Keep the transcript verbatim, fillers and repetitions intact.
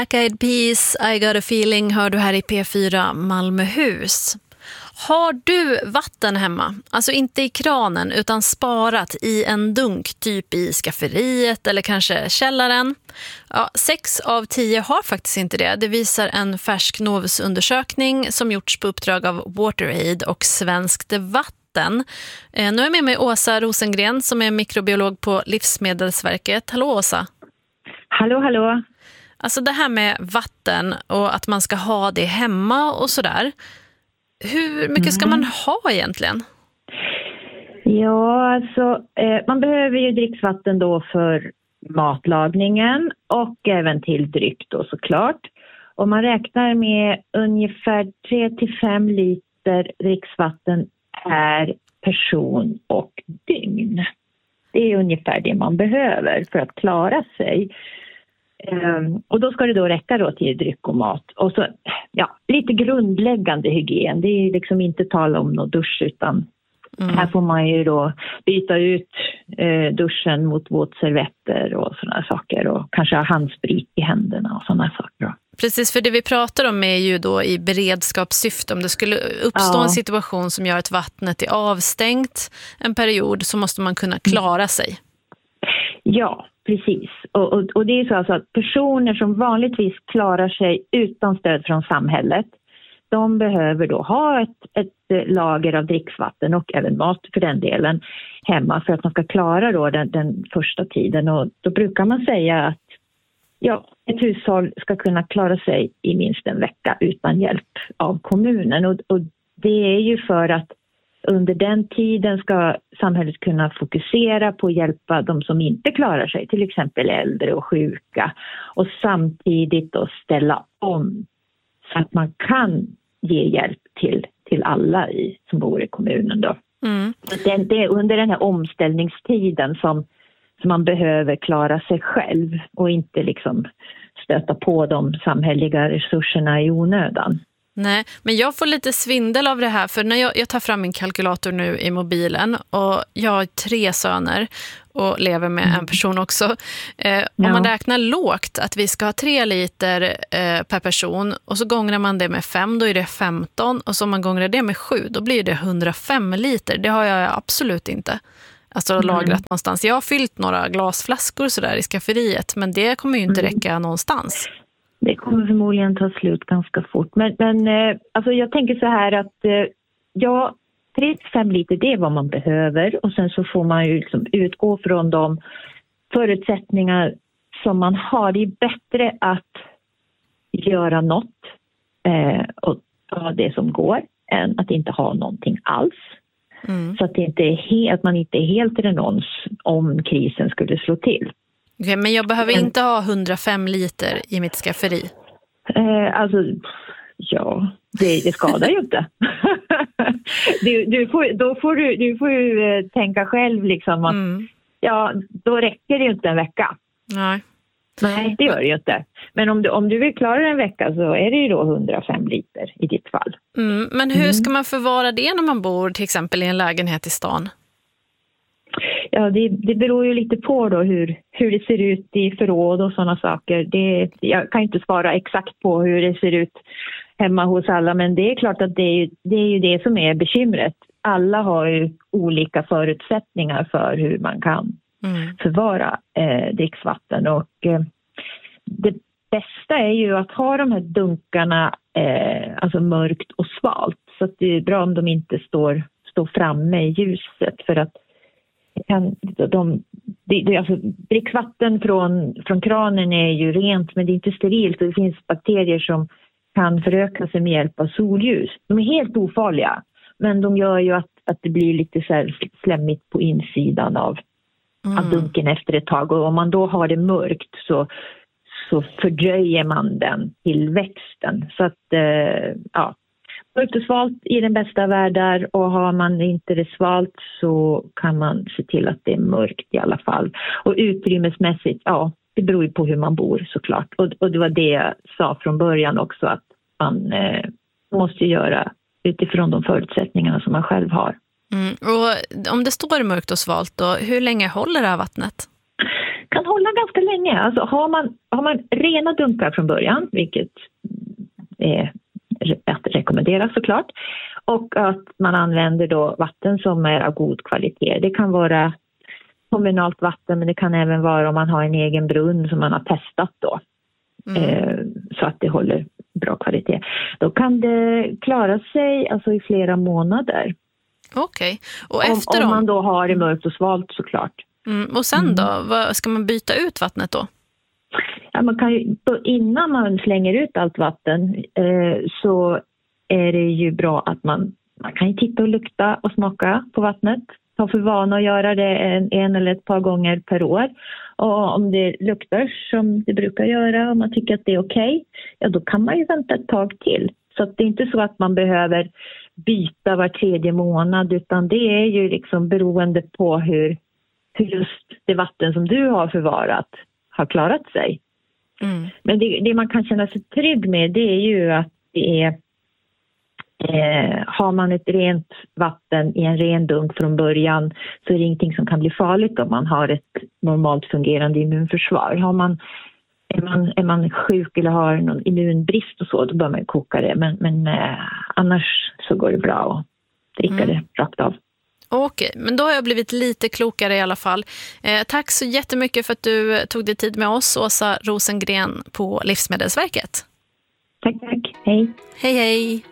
Black Eyed Peas, I Got a Feeling hör du här i P fyra Malmöhus. Har du vatten hemma? Alltså inte i kranen utan sparat i en dunk, typ i skafferiet eller kanske källaren. Ja, sex av tio har faktiskt inte det. Det visar en färsk Novus-undersökning som gjorts på uppdrag av WaterAid och Svenskt Vatten. Eh, nu är jag med mig Åsa Rosengren som är mikrobiolog på Livsmedelsverket. Hallå Åsa! Hallå, hallå! Alltså det här med vatten och att man ska ha det hemma och sådär. Hur mycket ska man ha egentligen? Ja, alltså eh, man behöver ju dricksvatten då för matlagningen och även till dryck då såklart. Och man räknar med ungefär tre till fem liter dricksvatten per person och dygn. Det är ungefär det man behöver för att klara sig. Um, och då ska det då räcka då till dryck och mat. Och så, ja, lite grundläggande hygien. Det är liksom inte tala om någon dusch utan mm. här får man ju då byta ut eh, duschen mot våtservetter och sådana saker. Och kanske ha handsprit i händerna och sådana saker. Precis, för det vi pratar om är ju då i beredskapssyfte. Om det skulle uppstå ja. en situation som gör att vattnet är avstängt en period så måste man kunna klara sig. Ja, precis. Och, och, och det är så alltså att personer som vanligtvis klarar sig utan stöd från samhället, de behöver då ha ett, ett lager av dricksvatten och även mat för den delen hemma för att man ska klara då den, den första tiden. Och då brukar man säga att ja, ett hushåll ska kunna klara sig i minst en vecka utan hjälp av kommunen. Och, och det är ju för att under den tiden ska samhället kunna fokusera på att hjälpa de som inte klarar sig, till exempel äldre och sjuka. Och samtidigt då ställa om så att man kan ge hjälp till, till alla i, som bor i kommunen. Då. Mm. Det, det är under den här omställningstiden som, som man behöver klara sig själv och inte liksom stöta på de samhälleliga resurserna i onödan. Nej, men jag får lite svindel av det här för när jag, jag tar fram min kalkylator nu i mobilen och jag har tre söner och lever med mm. en person också. Eh, ja. Om man räknar lågt att vi ska ha tre liter eh, per person och så gångrar man det med fem, då är det femton och så om man gångrar det med sju, då blir det hundrafem liter. Det har jag absolut inte. Alltså mm. lagrat någonstans. Jag har fyllt några glasflaskor så där i skafferiet men det kommer ju inte mm. räcka någonstans. Det kommer förmodligen ta slut ganska fort. Men, men eh, alltså jag tänker så här att eh, ja, tre till fem liter det är vad man behöver. Och sen så får man ju liksom utgå från de förutsättningar som man har. Det är bättre att göra något eh, och ta det som går än att inte ha någonting alls. Mm. Så att, det inte är he- att man inte är helt renons om krisen skulle slå till. Okay, men jag behöver inte ha hundrafem liter i mitt skafferi. Eh, alltså, ja, det, det skadar ju inte. du, du får, då får du, du får ju eh, tänka själv liksom att mm. ja, då räcker det ju inte en vecka. Nej. Nej, det gör det ju inte. Men om du, om du vill klara en vecka så är det ju då hundrafem liter i ditt fall. Mm, men hur ska man förvara det när man bor till exempel i en lägenhet i stan? Ja, det, det beror ju lite på då hur, hur det ser ut i förråd och sådana saker. Det, jag kan inte svara exakt på hur det ser ut hemma hos alla, men det är klart att det är ju det, är ju det som är bekymret. Alla har ju olika förutsättningar för hur man kan mm. förvara eh, dricksvatten. Och eh, det bästa är ju att ha de här dunkarna eh, alltså mörkt och svalt. Så att det är bra om de inte står, står framme i ljuset för att Kan, de, de, de, alltså, dricksvatten från, från kranen är ju rent men det är inte sterilt och det finns bakterier som kan föröka sig med hjälp av solljus. De är helt ofarliga men de gör ju att, att det blir lite så här slemmigt på insidan av, mm. av dunken efter ett tag och om man då har det mörkt så, så fördröjer man den tillväxten. Så att eh, ja mörkt och svalt i den bästa världar och har man inte det svalt så kan man se till att det är mörkt i alla fall. Och utrymmesmässigt, ja, det beror ju på hur man bor såklart. Och, och det var det jag sa från början också att man eh, måste göra utifrån de förutsättningarna som man själv har. Mm. Och om det står mörkt och svalt då, hur länge håller det här vattnet? kan hålla ganska länge. Alltså har man, har man rena dunkar från början, vilket är att rekommendera såklart, och att man använder då vatten som är av god kvalitet. Det kan vara kommunalt vatten, men det kan även vara om man har en egen brunn som man har testat då. Mm. Eh, så att det håller bra kvalitet. Då kan det klara sig alltså i flera månader. Okej. Och efter om, om då? man då har det mörkt och svalt såklart. Mm. Och sen då? Mm. Vad, ska man byta ut vattnet då? Ja, man kan ju, innan man slänger ut allt vatten eh, så är det ju bra att man, man kan ju titta och lukta och smaka på vattnet. Ta för vana att göra det en, en eller ett par gånger per år. Och om det luktar som det brukar göra och man tycker att det är okej, okay, ja då kan man ju vänta ett tag till. Så att det är inte så att man behöver byta var tredje månad, utan det är ju liksom beroende på hur, hur just det vatten som du har förvarat har klarat sig. Mm. Men det, det man kan känna sig trygg med, det är ju att det är eh, har man ett rent vatten i en ren dunk från början, så är det ingenting som kan bli farligt om man har ett normalt fungerande immunförsvar. Har man, är, man, är man sjuk eller har någon immunbrist och så, då bör man koka det. Men, men eh, annars så går det bra att dricka mm. det rakt av. Okej, men då har jag blivit lite klokare i alla fall. Eh, tack så jättemycket för att du tog dig tid med oss, Åsa Rosengren på Livsmedelsverket. Tack, tack. Hej. Hej, hej.